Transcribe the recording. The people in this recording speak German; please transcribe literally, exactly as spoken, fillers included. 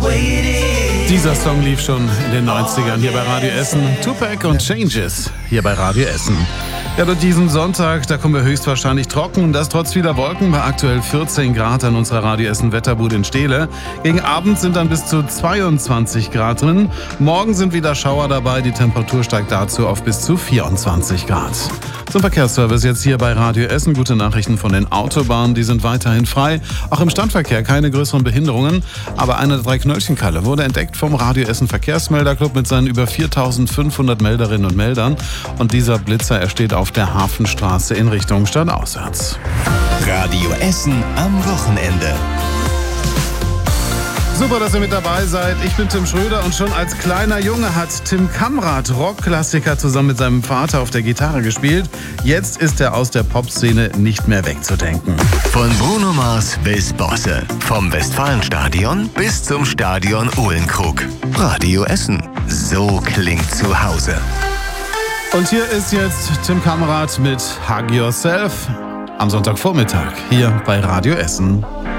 Dieser Song lief schon in den neunzigern hier bei Radio Essen. Tupac und Changes hier bei Radio Essen. Ja, durch diesen Sonntag, da kommen wir höchstwahrscheinlich trocken. Das trotz vieler Wolken bei aktuell vierzehn Grad an unserer Radio Essen Wetterbude in Stehle. Gegen Abend sind dann bis zu zweiundzwanzig Grad drin. Morgen sind wieder Schauer dabei. Die Temperatur steigt dazu auf bis zu vierundzwanzig Grad. Zum Verkehrsservice jetzt hier bei Radio Essen. Gute Nachrichten von den Autobahnen, die sind weiterhin frei. Auch im Standverkehr keine größeren Behinderungen. Aber eine Drei-Knöllchen-Kalle wurde entdeckt vom Radio Essen Verkehrsmelderclub mit seinen über viertausendfünfhundert Melderinnen und Meldern. Und dieser Blitzer, er steht auf der Hafenstraße in Richtung stadtauswärts. Radio Essen am Wochenende. Super, dass ihr mit dabei seid. Ich bin Tim Schröder und schon als kleiner Junge hat Tim Kamrat Rockklassiker zusammen mit seinem Vater auf der Gitarre gespielt. Jetzt ist er aus der Popszene nicht mehr wegzudenken. Von Bruno Mars bis Bosse. Vom Westfalenstadion bis zum Stadion Uhlenkrug. Radio Essen. So klingt zu Hause. Und hier ist jetzt Tim Kamrat mit Hug Yourself am Sonntagvormittag hier bei Radio Essen.